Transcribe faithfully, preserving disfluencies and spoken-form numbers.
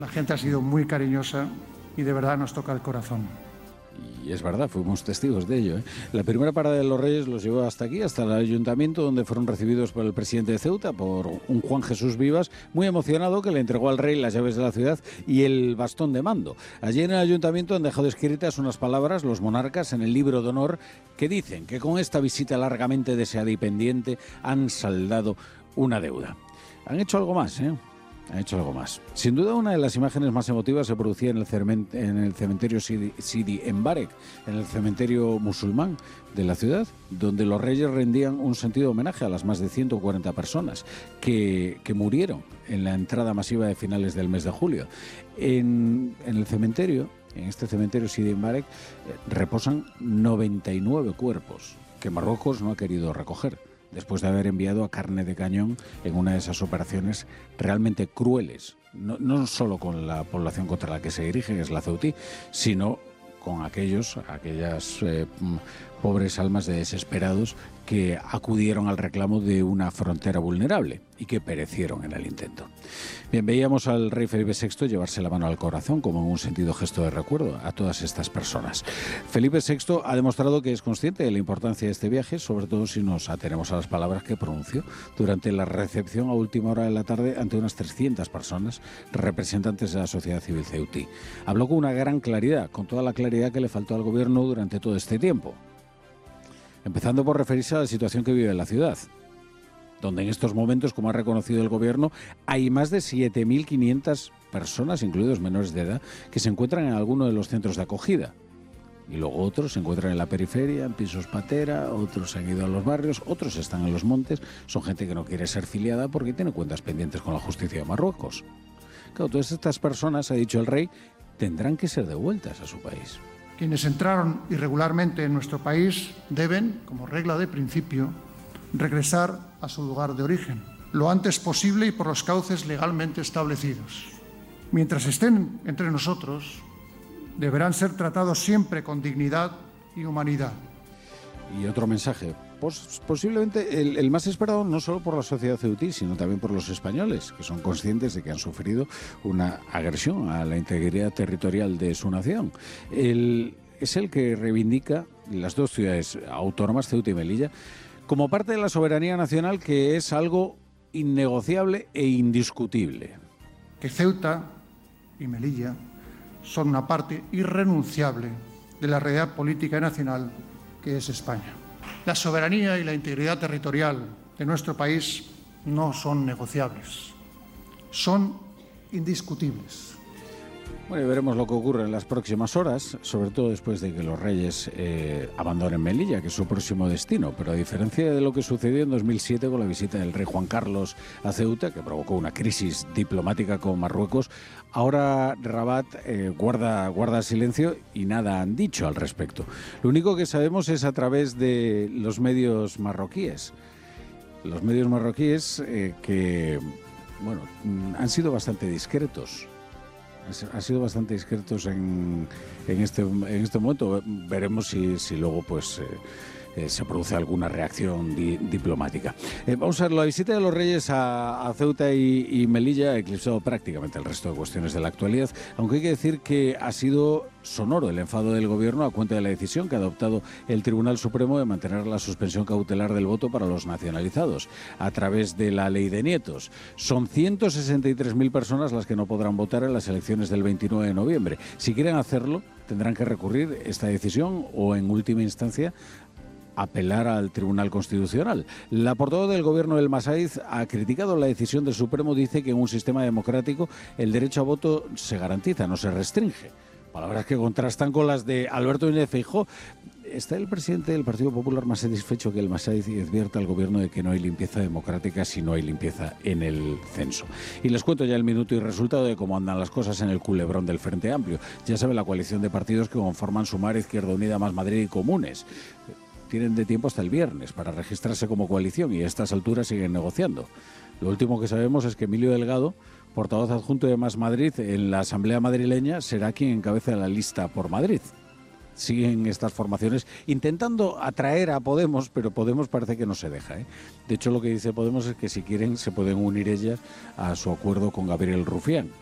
La gente ha sido muy cariñosa y de verdad nos toca el corazón. Y es verdad, fuimos testigos de ello, ¿eh? La primera parada de los Reyes los llevó hasta aquí, hasta el ayuntamiento, donde fueron recibidos por el presidente de Ceuta, por un Juan Jesús Vivas, muy emocionado, que le entregó al rey las llaves de la ciudad y el bastón de mando. Allí en el ayuntamiento han dejado escritas unas palabras los monarcas en el libro de honor que dicen que con esta visita largamente deseada y pendiente han saldado una deuda. Han hecho algo más, ¿eh? Han hecho algo más. Sin duda, una de las imágenes más emotivas se producía en el, cerment- en el cementerio Sidi, Sidi Embarek, en el cementerio musulmán de la ciudad, donde los reyes rendían un sentido homenaje a las más de ciento cuarenta personas que, que murieron en la entrada masiva de finales del mes de julio. En, en el cementerio, en este cementerio Sidi Embarek, eh, reposan noventa y nueve cuerpos que Marruecos no ha querido recoger, después de haber enviado a carne de cañón en una de esas operaciones realmente crueles, no, no solo con la población contra la que se dirige, que es la ceutí, sino con aquellos, aquellas eh, pobres almas de desesperados que acudieron al reclamo de una frontera vulnerable y que perecieron en el intento. Bien, veíamos al rey Felipe sexto llevarse la mano al corazón como en un sentido gesto de recuerdo a todas estas personas. Felipe sexto ha demostrado que es consciente de la importancia de este viaje, sobre todo si nos atenemos a las palabras que pronunció durante la recepción a última hora de la tarde ante unas trescientas personas, representantes de la sociedad civil ceutí. Habló con una gran claridad, con toda la claridad que le faltó al gobierno durante todo este tiempo. Empezando por referirse a la situación que vive la ciudad, donde en estos momentos, como ha reconocido el gobierno, hay más de siete mil quinientas personas, incluidos menores de edad, que se encuentran en alguno de los centros de acogida. Y luego otros se encuentran en la periferia, en pisos patera, otros han ido a los barrios, otros están en los montes. Son gente que no quiere ser filiada porque tiene cuentas pendientes con la justicia de Marruecos. Claro, todas estas personas, ha dicho el rey, tendrán que ser devueltas a su país. Quienes entraron irregularmente en nuestro país deben, como regla de principio, regresar a su lugar de origen, lo antes posible y por los cauces legalmente establecidos. Mientras estén entre nosotros, deberán ser tratados siempre con dignidad y humanidad. Y otro mensaje, pos- posiblemente el, el más esperado no solo por la sociedad ceutí, sino también por los españoles, que son conscientes de que han sufrido una agresión a la integridad territorial de su nación. El, es el que reivindica las dos ciudades autónomas, Ceuta y Melilla, como parte de la soberanía nacional, que es algo innegociable e indiscutible. Que Ceuta y Melilla son una parte irrenunciable de la realidad política nacional que es España. La soberanía y la integridad territorial de nuestro país no son negociables, son indiscutibles. Bueno, y veremos lo que ocurre en las próximas horas, sobre todo después de que los reyes eh, abandonen Melilla, que es su próximo destino. Pero a diferencia de lo que sucedió en dos mil siete con la visita del rey Juan Carlos a Ceuta, que provocó una crisis diplomática con Marruecos, ahora Rabat eh, guarda, guarda silencio y nada han dicho al respecto. Lo único que sabemos es a través de los medios marroquíes. Los medios marroquíes eh, que, bueno, han sido bastante discretos. Han sido bastante discretos en, en, este, en este momento. Veremos si, si luego pues eh, eh, se produce alguna reacción di, diplomática. Eh, vamos a ver, la visita de los reyes a, a Ceuta y, y Melilla ha eclipsado prácticamente el resto de cuestiones de la actualidad, aunque hay que decir que ha sido sonoro el enfado del gobierno a cuenta de la decisión que ha adoptado el Tribunal Supremo de mantener la suspensión cautelar del voto para los nacionalizados a través de la ley de nietos. Son ciento sesenta y tres mil personas las que no podrán votar en las elecciones del veintinueve de noviembre. Si quieren hacerlo, tendrán que recurrir esta decisión o, en última instancia, apelar al Tribunal Constitucional. La portavoz del gobierno del Masaiz ha criticado la decisión del Supremo. Dice que en un sistema democrático el derecho a voto se garantiza, no se restringe. Palabras que contrastan con las de Alberto Núñez Feijóo. Está el presidente del Partido Popular más satisfecho que el Masaiz y advierte al gobierno de que no hay limpieza democrática si no hay limpieza en el censo. Y les cuento ya el minuto y resultado de cómo andan las cosas en el culebrón del Frente Amplio. Ya sabe, la coalición de partidos que conforman Sumar, Izquierda Unida, Más Madrid y Comunes. Tienen de tiempo hasta el viernes para registrarse como coalición y a estas alturas siguen negociando. Lo último que sabemos es que Emilio Delgado, portavoz adjunto de Más Madrid en la Asamblea madrileña, será quien encabece la lista por Madrid. Siguen estas formaciones intentando atraer a Podemos, pero Podemos parece que no se deja, ¿eh? De hecho, lo que dice Podemos es que si quieren se pueden unir ellas a su acuerdo con Gabriel Rufián.